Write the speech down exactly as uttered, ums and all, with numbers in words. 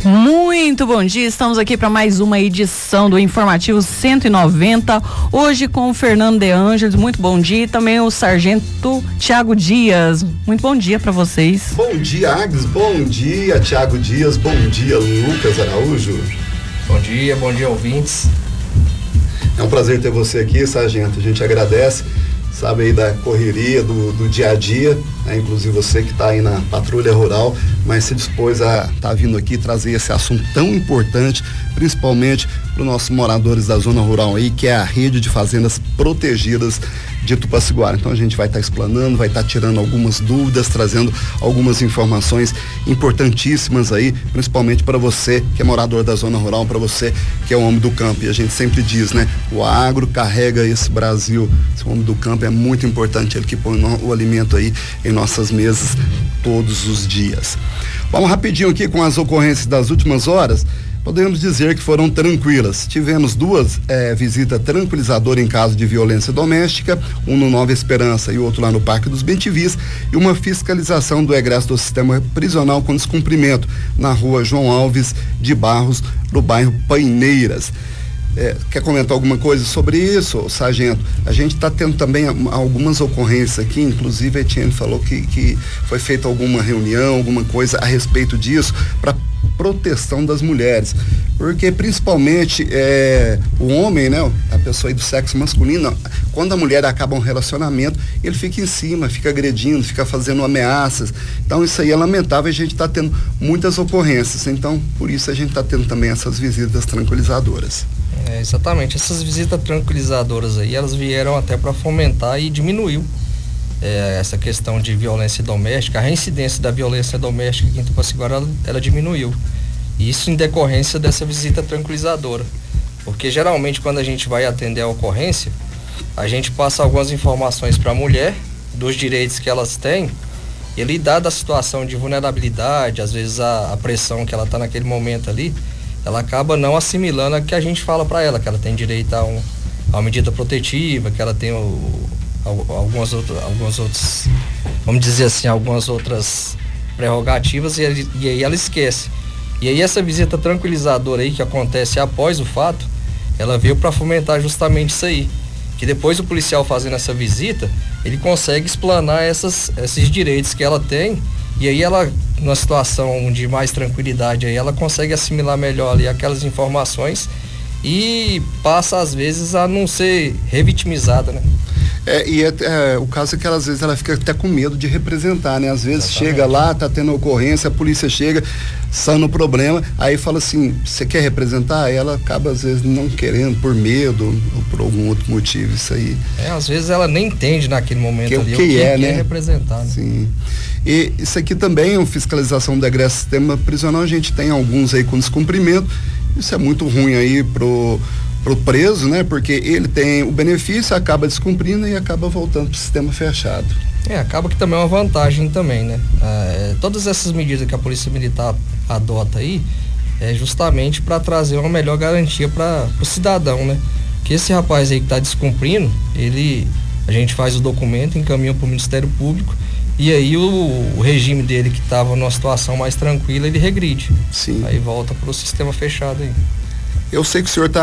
Muito bom dia, estamos aqui para mais uma edição do Informativo cento e noventa, hoje com o Fernando de Ângeles, muito bom dia, e também o Sargento Tiago Dias, muito bom dia para vocês. Bom dia, Agnes, bom dia, Tiago Dias, bom dia, Lucas Araújo. Bom dia, bom dia, ouvintes. É um prazer ter você aqui, Sargento, a gente agradece, sabe aí da correria do, do dia a dia, né? Inclusive você que está aí na patrulha rural, mas se dispôs a estar tá vindo aqui trazer esse assunto tão importante, principalmente para os nossos moradores da zona rural aí, que é a rede de fazendas protegidas de Tupaciguara. Então a gente vai estar tá explanando, vai estar tá tirando algumas dúvidas, trazendo algumas informações importantíssimas aí, principalmente para você que é morador da zona rural, para você que é o homem do campo. E a gente sempre diz, né? O agro carrega esse Brasil, esse homem do campo é muito importante, ele que põe o alimento aí em nossas mesas todos os dias. Vamos rapidinho aqui com as ocorrências das últimas horas. Podemos dizer que foram tranquilas. Tivemos duas eh, visitas tranquilizadoras em caso de violência doméstica, um no Nova Esperança e outro lá no Parque dos Bentivis, e uma fiscalização do egresso do sistema prisional com descumprimento na rua João Alves de Barros, no bairro Paineiras. É, quer comentar alguma coisa sobre isso, Sargento? A gente está tendo também algumas ocorrências aqui, inclusive a Etienne falou que, que foi feita alguma reunião, alguma coisa a respeito disso, para proteção das mulheres, porque principalmente é, o homem, né, a pessoa aí do sexo masculino, quando a mulher acaba um relacionamento, ele fica em cima, fica agredindo, fica fazendo ameaças, então isso aí é lamentável, a gente está tendo muitas ocorrências, então por isso a gente está tendo também essas visitas tranquilizadoras. É, exatamente, essas visitas tranquilizadoras aí, elas vieram até para fomentar e diminuiu é, essa questão de violência doméstica, a reincidência da violência doméstica aqui em Tupaciguara, ela, ela diminuiu. Isso em decorrência dessa visita tranquilizadora, porque geralmente quando a gente vai atender a ocorrência, a gente passa algumas informações para a mulher, dos direitos que elas têm, e ali dada a situação de vulnerabilidade, às vezes a, a pressão que ela está naquele momento ali, ela acaba não assimilando a que a gente fala para ela, que ela tem direito a, um, a uma medida protetiva, que ela tem o, algumas outras, algumas outras, vamos dizer assim, algumas outras prerrogativas, e, e aí ela esquece. E aí essa visita tranquilizadora aí que acontece após o fato, ela veio para fomentar justamente isso aí, que depois o policial fazendo essa visita, ele consegue explanar essas, esses direitos que ela tem, e aí ela, numa situação de mais tranquilidade, aí ela consegue assimilar melhor ali aquelas informações e passa às vezes a não ser revitimizada, né? É, e é, é, o caso é que ela, às vezes ela fica até com medo de representar, né? Às vezes Exatamente. Chega lá, tá tendo ocorrência, a polícia chega, sana o problema, aí fala assim, você quer representar? Aí ela acaba às vezes não querendo, por medo ou por algum outro motivo, isso aí. É, às vezes ela nem entende naquele momento que, ali o que, que é, né? representar, né? Sim. E isso aqui também é uma fiscalização do egresso do sistema prisional, a gente tem alguns aí com descumprimento, isso é muito ruim aí pro pro preso, né? Porque ele tem o benefício, acaba descumprindo e acaba voltando pro sistema fechado. É, acaba que também é uma vantagem também, né? É, todas essas medidas que a Polícia Militar adota aí é justamente para trazer uma melhor garantia para o cidadão, né? Que esse rapaz aí que está descumprindo, ele, a gente faz o documento, encaminha para o Ministério Público e aí o, o regime dele que estava numa situação mais tranquila, ele regride. Sim. Aí volta para o sistema fechado aí. Eu sei que o senhor está